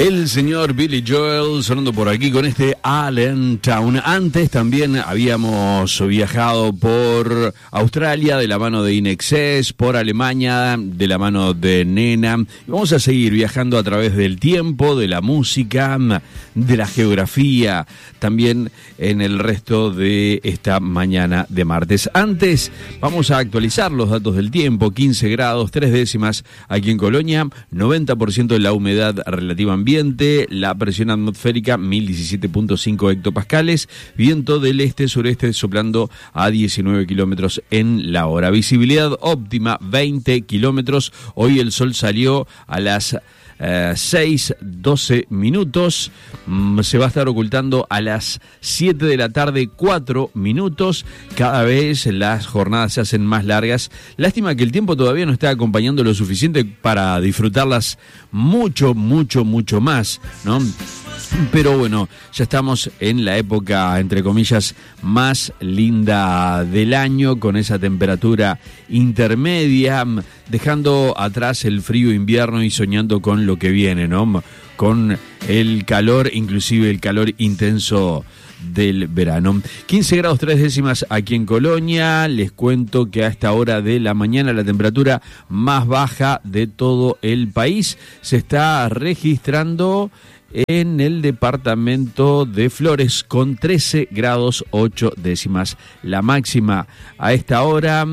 El señor Billy Joel sonando por aquí con este Allentown. Antes también habíamos viajado por Australia de la mano de In Excess, por Alemania de la mano de Nena. Y vamos a seguir viajando a través del tiempo, de la música, de la geografía, también en el resto de esta mañana de martes. Antes vamos a actualizar los datos del tiempo. 15 grados, 3 décimas aquí en Colonia, 90% de la humedad relativa ambiente, la presión atmosférica 1017.5 hectopascales, viento del este-sureste soplando a 19 kilómetros en la hora, visibilidad óptima 20 kilómetros. Hoy el sol salió a las 6:12 minutos, se va a estar ocultando a las 7 de la tarde 4 minutos. Cada vez las jornadas se hacen más largas. Lástima que el tiempo todavía no está acompañando lo suficiente para disfrutarlas mucho más, ¿no? Pero bueno, ya estamos en la época, entre comillas, más linda del año, con esa temperatura intermedia, dejando atrás el frío invierno y soñando con lo que viene, ¿no? Con el calor, inclusive el calor intenso del verano. 15 grados 3 décimas aquí en Colonia. Les cuento que a esta hora de la mañana la temperatura más baja de todo el país se está registrando en el departamento de Flores con 13 grados 8 décimas. La máxima a esta hora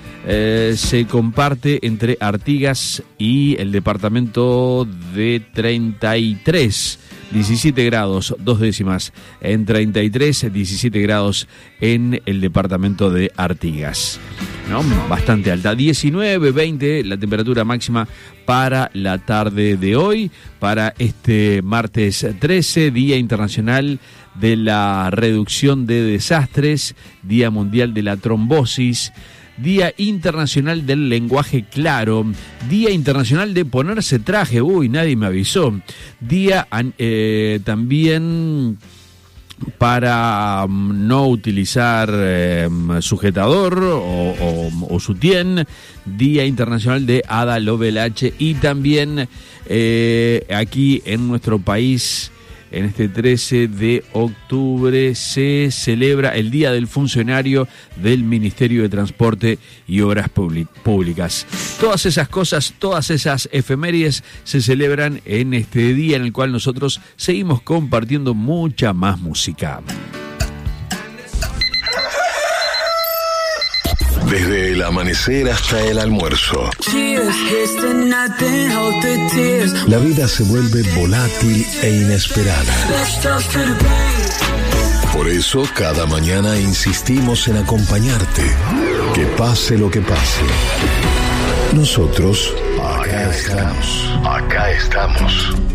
se comparte entre Artigas y el departamento de 33. 17 grados 2 décimas en 33, 17 grados en el departamento de Artigas, ¿no? Bastante alta. 19, 20 la temperatura máxima para la tarde de hoy, para este martes 13, Día Internacional de la Reducción de Desastres, Día Mundial de la Trombosis, Día Internacional del Lenguaje Claro, Día Internacional de Ponerse Traje, nadie me avisó, Día también para no utilizar sujetador o sutién, Día Internacional de Ada Lovelace, y también aquí en nuestro país, en este 13 de octubre, se celebra el Día del Funcionario del Ministerio de Transporte y Obras Públicas. Todas esas cosas, todas esas efemérides se celebran en este día en el cual nosotros seguimos compartiendo mucha más música. Desde el amanecer hasta el almuerzo, la vida se vuelve volátil e inesperada. Por eso, cada mañana insistimos en acompañarte, que pase lo que pase. Nosotros, acá estamos.